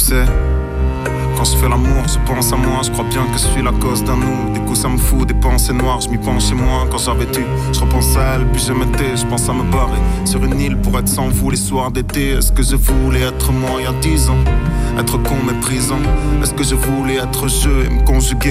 sais, quand je fais l'amour, je pense à moi. Je crois bien que je suis la cause d'un nous. Du coup ça me fout des pensées noires. Je m'y penche chez moi quand j'avais dû. Je repense à elle, puis je m'étais. Je pense à me barrer sur une île pour être sans vous les soirs d'été. Est-ce que je voulais être moi il y a 10 ans? Être con méprisant. Est-ce que je voulais être je et me conjuguer